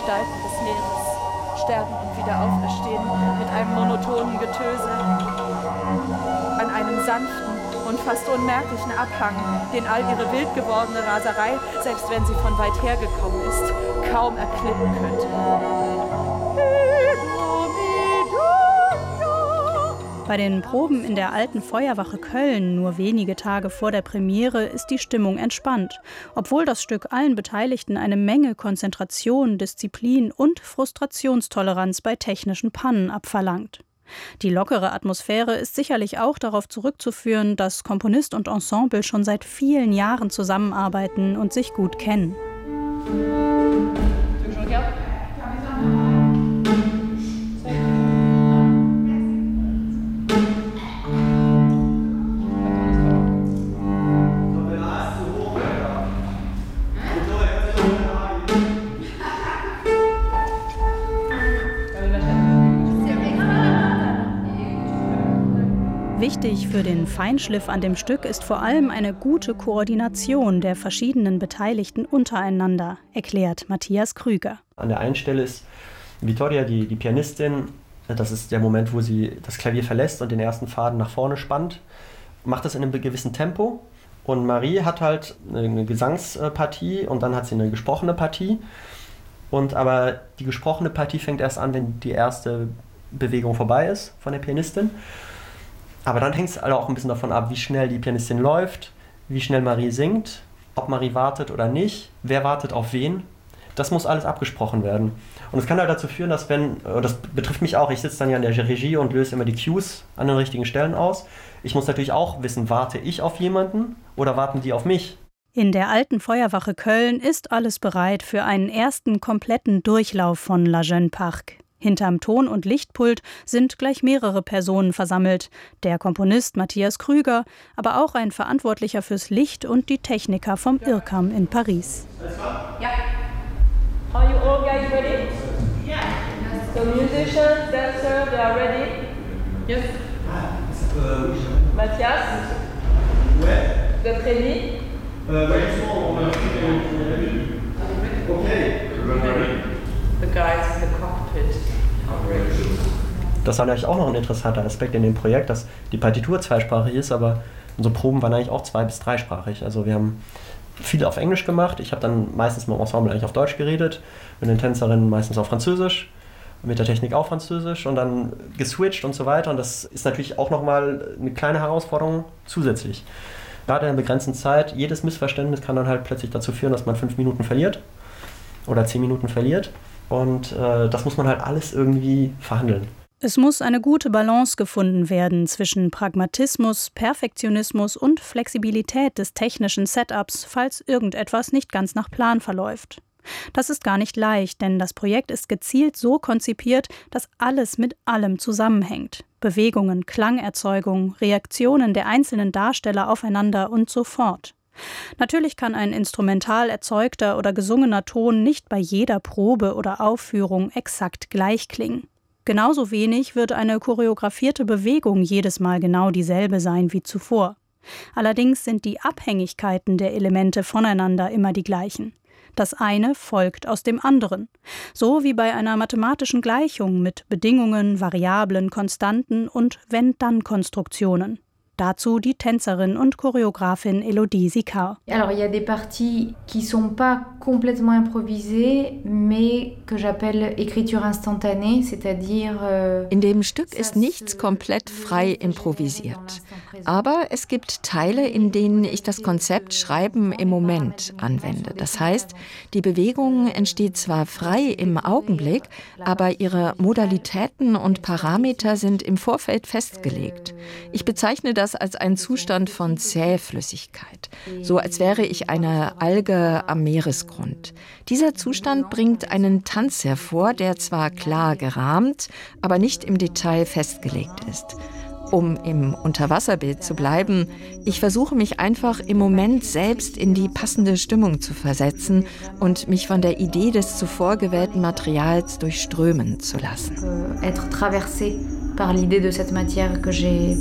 Gestalten des Meeres, sterben und wieder auferstehen mit einem monotonen Getöse. An einem sanften und fast unmerklichen Abhang, den all ihre wild gewordene Raserei, selbst wenn sie von weit her gekommen ist, kaum erklimmen könnte. Bei den Proben in der Alten Feuerwache Köln, nur wenige Tage vor der Premiere, ist die Stimmung entspannt, obwohl das Stück allen Beteiligten eine Menge Konzentration, Disziplin und Frustrationstoleranz bei technischen Pannen abverlangt. Die lockere Atmosphäre ist sicherlich auch darauf zurückzuführen, dass Komponist und Ensemble schon seit vielen Jahren zusammenarbeiten und sich gut kennen. Wichtig für den Feinschliff an dem Stück ist vor allem eine gute Koordination der verschiedenen Beteiligten untereinander, erklärt Matthias Krüger. An der einen Stelle ist Vittoria, die Pianistin, das ist der Moment, wo sie das Klavier verlässt und den ersten Faden nach vorne spannt, macht das in einem gewissen Tempo. Und Marie hat halt eine Gesangspartie und dann hat sie eine gesprochene Partie. Aber die gesprochene Partie fängt erst an, wenn die erste Bewegung vorbei ist von der Pianistin. Aber dann hängt es auch ein bisschen davon ab, wie schnell die Pianistin läuft, wie schnell Marie singt, ob Marie wartet oder nicht, wer wartet auf wen. Das muss alles abgesprochen werden. Und es kann halt dazu führen, dass das betrifft mich auch, ich sitze dann ja in der Regie und löse immer die Cues an den richtigen Stellen aus. Ich muss natürlich auch wissen, warte ich auf jemanden oder warten die auf mich? In der Alten Feuerwache Köln ist alles bereit für einen ersten kompletten Durchlauf von La Jeune Parc. Hinterm Ton- und Lichtpult sind gleich mehrere Personen versammelt. Der Komponist Matthias Krüger, aber auch ein Verantwortlicher fürs Licht und die Techniker vom IRCAM in Paris. Ja. Are you all guys ready? Yeah. So musicians, dancers, they are ready? Yes. Matthias? Ouais. Vous êtes ready? Okay. The guys in the cockpit. Das war natürlich auch noch ein interessanter Aspekt in dem Projekt, dass die Partitur zweisprachig ist, aber unsere Proben waren eigentlich auch 2- bis 3-sprachig. Also wir haben viel auf Englisch gemacht. Ich habe dann meistens mit dem Ensemble eigentlich auf Deutsch geredet, mit den Tänzerinnen meistens auf Französisch, mit der Technik auch Französisch und dann geswitcht und so weiter. Und das ist natürlich auch nochmal eine kleine Herausforderung zusätzlich. Gerade in einer begrenzten Zeit, jedes Missverständnis kann dann halt plötzlich dazu führen, dass man 5 Minuten verliert oder 10 Minuten verliert. Und das muss man halt alles irgendwie verhandeln. Es muss eine gute Balance gefunden werden zwischen Pragmatismus, Perfektionismus und Flexibilität des technischen Setups, falls irgendetwas nicht ganz nach Plan verläuft. Das ist gar nicht leicht, denn das Projekt ist gezielt so konzipiert, dass alles mit allem zusammenhängt. Bewegungen, Klangerzeugung, Reaktionen der einzelnen Darsteller aufeinander und so fort. Natürlich kann ein instrumental erzeugter oder gesungener Ton nicht bei jeder Probe oder Aufführung exakt gleich klingen. Genauso wenig wird eine choreografierte Bewegung jedes Mal genau dieselbe sein wie zuvor. Allerdings sind die Abhängigkeiten der Elemente voneinander immer die gleichen. Das eine folgt aus dem anderen. So wie bei einer mathematischen Gleichung mit Bedingungen, Variablen, Konstanten und Wenn-Dann-Konstruktionen. Dazu die Tänzerin und Choreografin Elodie Sicard. Alors, il y a des parties qui sont pas complètement improvisées, mais que j'appelle écriture instantanée, c'est-à-dire In dem Stück ist nichts komplett frei improvisiert. Aber es gibt Teile, in denen ich das Konzept Schreiben im Moment anwende. Das heißt, die Bewegung entsteht zwar frei im Augenblick, aber ihre Modalitäten und Parameter sind im Vorfeld festgelegt. Ich bezeichne das als einen Zustand von Zähflüssigkeit, so als wäre ich eine Alge am Meeresgrund. Dieser Zustand bringt einen Tanz hervor, der zwar klar gerahmt, aber nicht im Detail festgelegt ist. Um im Unterwasserbild zu bleiben, ich versuche mich einfach im Moment selbst in die passende Stimmung zu versetzen und mich von der Idee des zuvor gewählten Materials durchströmen zu lassen. Être traversé par l'idée de cette matière que j'ai